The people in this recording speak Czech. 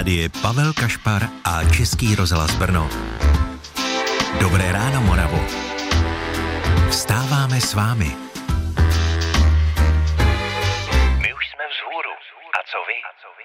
Tady je Pavel Kašpar a Český rozhlas Brno. Dobré ráno, Moravo. Vstáváme s vámi. My už jsme vzhůru. A co vy?